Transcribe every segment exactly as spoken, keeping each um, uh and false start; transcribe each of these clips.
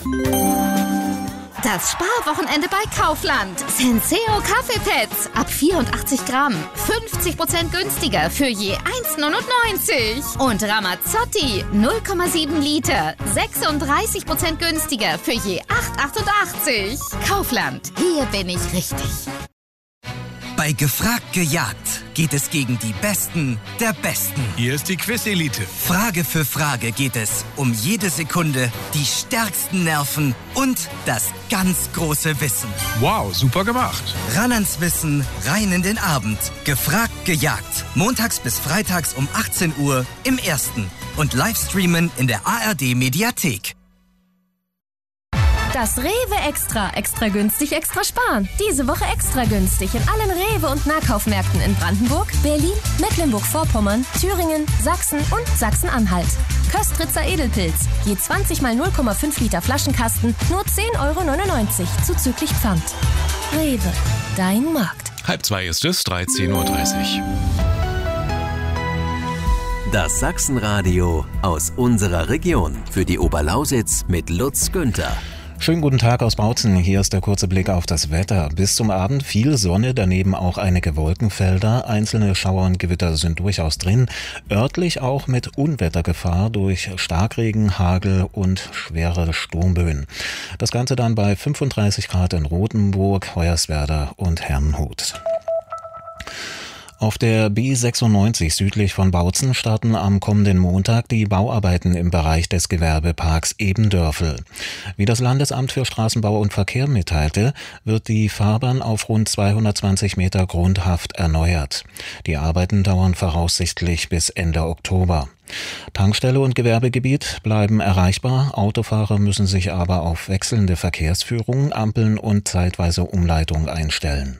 Das Sparwochenende bei Kaufland. Senseo Kaffeepads ab vierundachtzig Gramm. fünfzig Prozent günstiger für je eins neunundneunzig. Und Ramazzotti null Komma sieben Liter. sechsunddreißig Prozent günstiger für je acht achtundachtzig. Kaufland. Hier bin ich richtig. Bei Gefragt gejagt geht es gegen die Besten der Besten. Hier ist die Quiz-Elite. Frage für Frage geht es um jede Sekunde, die stärksten Nerven und das ganz große Wissen. Wow, super gemacht. Ran ans Wissen, rein in den Abend. Gefragt gejagt. Montags bis freitags um achtzehn Uhr im Ersten. Und Livestreamen in der A R D-Mediathek. Das Rewe Extra. Extra günstig, extra sparen. Diese Woche extra günstig in allen Rewe- und Nahkaufmärkten in Brandenburg, Berlin, Mecklenburg-Vorpommern, Thüringen, Sachsen und Sachsen-Anhalt. Köstritzer Edelpilz. Je zwanzig mal null Komma fünf Liter Flaschenkasten. Nur zehn Euro neunundneunzig. Zuzüglich Pfand. Rewe. Dein Markt. Halb zwei ist es, dreizehn Uhr dreißig. Das Sachsenradio aus unserer Region. Für die Oberlausitz mit Lutz Günther. Schönen guten Tag aus Bautzen. Hier ist der kurze Blick auf das Wetter. Bis zum Abend viel Sonne, daneben auch einige Wolkenfelder. Einzelne Schauer und Gewitter sind durchaus drin. Örtlich auch mit Unwettergefahr durch Starkregen, Hagel und schwere Sturmböen. Das Ganze dann bei fünfunddreißig Grad in Rothenburg, Hoyerswerda und Herrnhut. Auf der B sechsundneunzig südlich von Bautzen starten am kommenden Montag die Bauarbeiten im Bereich des Gewerbeparks Ebendörfel. Wie das Landesamt für Straßenbau und Verkehr mitteilte, wird die Fahrbahn auf rund zweihundertzwanzig Meter Grundhaft erneuert. Die Arbeiten dauern voraussichtlich bis Ende Oktober. Tankstelle und Gewerbegebiet bleiben erreichbar, Autofahrer müssen sich aber auf wechselnde Verkehrsführungen, Ampeln und zeitweise Umleitung einstellen.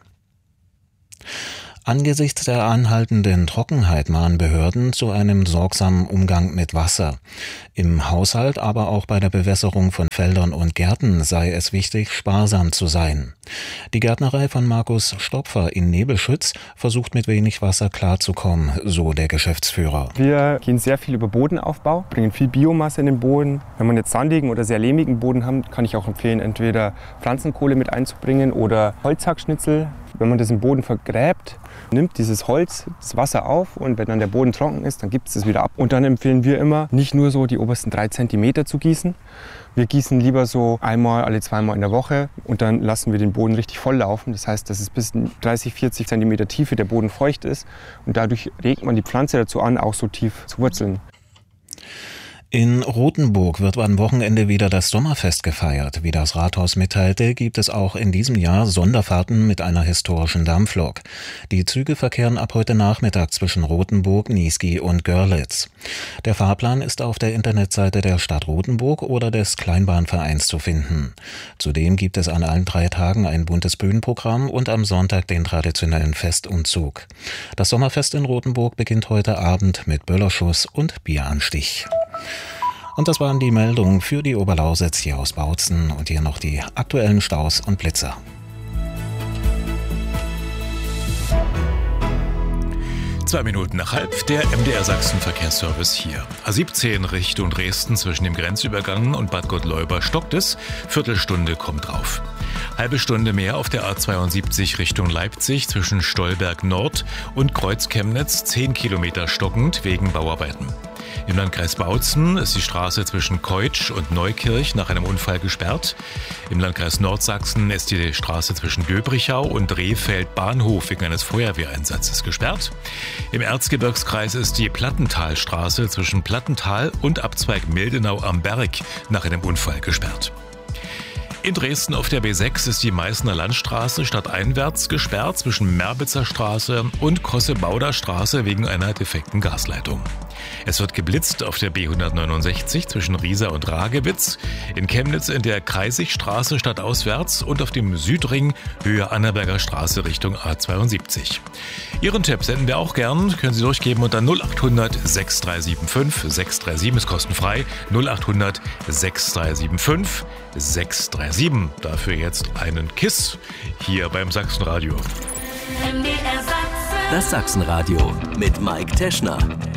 Angesichts der anhaltenden Trockenheit mahnen Behörden zu einem sorgsamen Umgang mit Wasser. Im Haushalt, aber auch bei der Bewässerung von Feldern und Gärten sei es wichtig, sparsam zu sein. Die Gärtnerei von Markus Stopfer in Nebelschütz versucht mit wenig Wasser klarzukommen, so der Geschäftsführer. Wir gehen sehr viel über Bodenaufbau, bringen viel Biomasse in den Boden. Wenn man jetzt sandigen oder sehr lehmigen Boden haben, kann ich auch empfehlen, entweder Pflanzenkohle mit einzubringen oder Holzhackschnitzel. Wenn man das im Boden vergräbt, nimmt dieses Holz das Wasser auf und wenn dann der Boden trocken ist, dann gibt es das wieder ab. Und dann empfehlen wir immer, nicht nur so die obersten drei Zentimeter zu gießen. Wir gießen lieber so einmal, alle zweimal in der Woche und dann lassen wir den Boden richtig voll laufen. Das heißt, dass es bis dreißig, vierzig Zentimeter Tiefe der Boden feucht ist und dadurch regt man die Pflanze dazu an, auch so tief zu wurzeln. In Rothenburg wird am Wochenende wieder das Sommerfest gefeiert. Wie das Rathaus mitteilte, gibt es auch in diesem Jahr Sonderfahrten mit einer historischen Dampflok. Die Züge verkehren ab heute Nachmittag zwischen Rothenburg, Niesky und Görlitz. Der Fahrplan ist auf der Internetseite der Stadt Rothenburg oder des Kleinbahnvereins zu finden. Zudem gibt es an allen drei Tagen ein buntes Bühnenprogramm und am Sonntag den traditionellen Festumzug. Das Sommerfest in Rothenburg beginnt heute Abend mit Böllerschuss und Bieranstich. Und das waren die Meldungen für die Oberlausitz hier aus Bautzen und hier noch die aktuellen Staus und Blitzer. Zwei Minuten nach halb, der M D R Sachsen Verkehrsservice hier. A siebzehn Richtung Dresden zwischen dem Grenzübergang und Bad Gottleuba stockt es. Viertelstunde kommt drauf. Halbe Stunde mehr auf der A zweiundsiebzig Richtung Leipzig zwischen Stolberg Nord und Kreuz Chemnitz. Zehn Kilometer stockend wegen Bauarbeiten. Im Landkreis Bautzen ist die Straße zwischen Keutsch und Neukirch nach einem Unfall gesperrt. Im Landkreis Nordsachsen ist die Straße zwischen Döbrichau und Rehfeld Bahnhof wegen eines Feuerwehreinsatzes gesperrt. Im Erzgebirgskreis ist die Plattentalstraße zwischen Plattental und Abzweig Mildenau am Berg nach einem Unfall gesperrt. In Dresden auf der B sechs ist die Meißner Landstraße stadteinwärts gesperrt zwischen Merbitzer Straße und Kossebauder Straße wegen einer defekten Gasleitung. Es wird geblitzt auf der B hundertneunundsechzig zwischen Riesa und Ragewitz, in Chemnitz in der Kreisigstraße stadtauswärts und auf dem Südring Höhe Annaberger Straße Richtung A zweiundsiebzig. Ihren Tipp senden wir auch gern, können Sie durchgeben unter null acht hundert sechs drei sieben fünf sechs drei sieben, ist kostenfrei, null acht hundert sechs drei sieben fünf sechs drei sieben. Dafür jetzt einen Kiss hier beim Sachsenradio. Das Sachsenradio mit Mike Teschner.